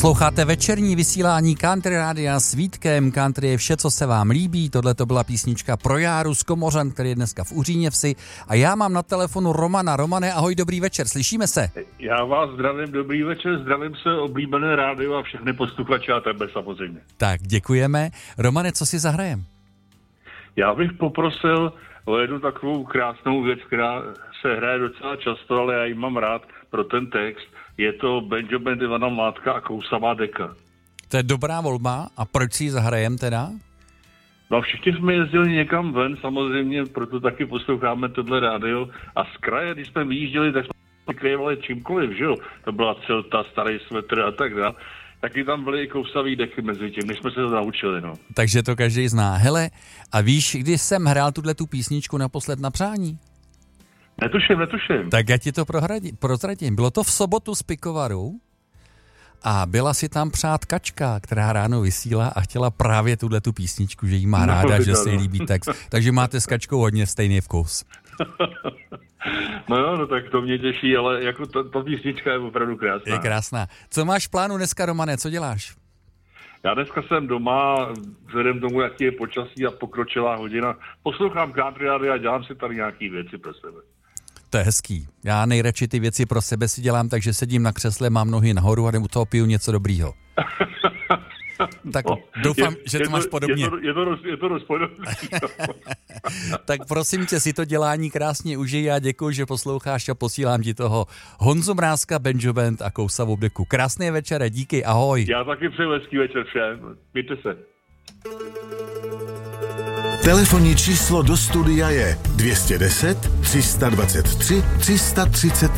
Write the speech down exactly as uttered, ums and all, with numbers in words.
Posloucháte večerní vysílání Country Rádia s Vítkem. Country je vše, co se vám líbí. Tohle to byla písnička pro Járu z Komořan, který je dneska v Uříněvsi. A já mám na telefonu Romana. Romane, ahoj, dobrý večer, slyšíme se? Já vás zdravím, dobrý večer, zdravím se, oblíbené rádio a všechny posluchače a tebe samozřejmě. Tak, děkujeme. Romane, co si zahrajem? Já bych poprosil o jednu takovou krásnou věc, která se hraje docela často, ale já ji mám rád pro ten text. Je to Banjo Band Ivana Mládka a Kousavá deka. To je dobrá volba. A proč si ji zahrajem teda? No všichni jsme jezdili někam ven, samozřejmě, proto taky posloucháme tohle rádio. A z kraje, když jsme vyjížděli, tak jsme vykrývali čímkoliv, že jo? To byla celta, starý svetr a tak dále. Taky tam byly i kousavý deky mezi tím, než jsme se to naučili, no. Takže to každý zná. Hele, a víš, kdy jsem hrál tuhle tu písničku naposled na přání? Netuším, netuším. Tak já ti to prohradím, prozradím. Bylo to v sobotu z Pikovaru a byla si tam přát Kačka, která ráno vysílá a chtěla právě tuhle tu písničku, že jí má ráda, no, že se jí líbí text. Takže máte s Kačkou hodně stejný vkus. No jo, no tak to mě těší, ale jako ta, ta písnička je opravdu krásná. Je krásná. Co máš v plánu dneska, Romane, co děláš? Já dneska jsem doma, vzhledem tomu, jaký je počasí a pokročilá hodina. Poslouchám Country Radio a dělám si tady nějaký věci pro sebe. To je hezký. Já nejradši ty věci pro sebe si dělám, takže sedím na křesle, mám nohy nahoru a u toho piju něco dobrýho. Tak no, doufám, je, že to, to máš podobně. Je to, je to, roz, je to rozpodobný. Tak prosím tě, si to dělání krásně užij a děkuji, že posloucháš a posílám ti toho Honzu Mrázka, Banjo Band a Kousavou deku. Krásný večer a díky, ahoj. Já taky přeju hezký večer všem. Mějte se. Telefonní číslo do studia je dvě stě deset, tři sta dvacet tři, tři sta třicet